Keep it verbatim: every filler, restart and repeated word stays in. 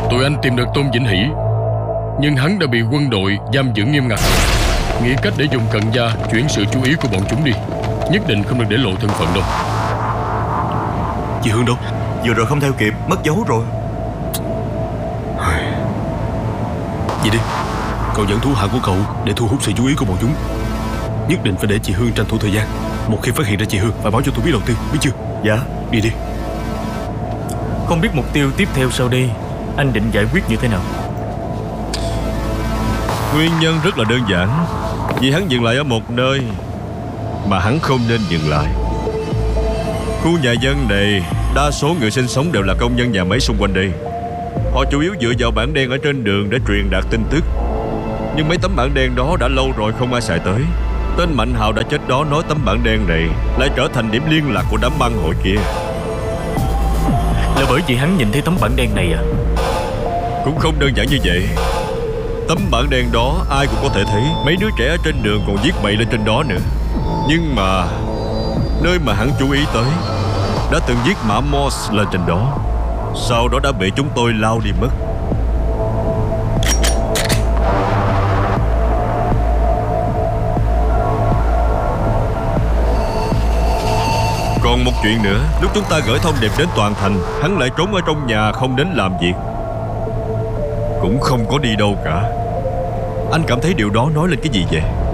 Tụi anh tìm được Tôn Vĩnh Hỷ, nhưng hắn đã bị quân đội giam giữ nghiêm ngặt. Nghĩ cách để dùng cận gia chuyển sự chú ý của bọn chúng đi. Nhất định không được để lộ thân phận đâu. Chị Hương đâu? Vừa rồi không theo kịp, mất dấu rồi. Vậy đi, cậu dẫn thủ hạ của cậu để thu hút sự chú ý của bọn chúng. Nhất định phải để chị Hương tranh thủ thời gian. Một khi phát hiện ra chị Hương phải báo cho tôi biết đầu tiên, biết chưa? Dạ. Đi đi. Không biết mục tiêu tiếp theo sau đây anh định giải quyết như thế nào? Nguyên nhân rất là đơn giản. Vì hắn dừng lại ở một nơi mà hắn không nên dừng lại. Khu nhà dân này, đa số người sinh sống đều là công nhân nhà máy xung quanh đây. Họ chủ yếu dựa vào bảng đen ở trên đường để truyền đạt tin tức. Nhưng mấy tấm bảng đen đó đã lâu rồi không ai xài tới. Tên Mạnh Hào đã chết đó nói tấm bảng đen này lại trở thành điểm liên lạc của đám băng hội kia. Là bởi vì hắn nhìn thấy tấm bảng đen này à? Cũng không đơn giản như vậy. Tấm bảng đen đó ai cũng có thể thấy. Mấy đứa trẻ ở trên đường còn viết bậy lên trên đó nữa. Nhưng mà nơi mà hắn chú ý tới đã từng viết mã Morse lên trên đó. Sau đó đã bị chúng tôi lao đi mất. Còn một chuyện nữa, lúc chúng ta gửi thông điệp đến toàn thành, hắn lại trốn ở trong nhà không đến làm việc, cũng không có đi đâu cả. Anh cảm thấy điều đó nói lên cái gì vậy?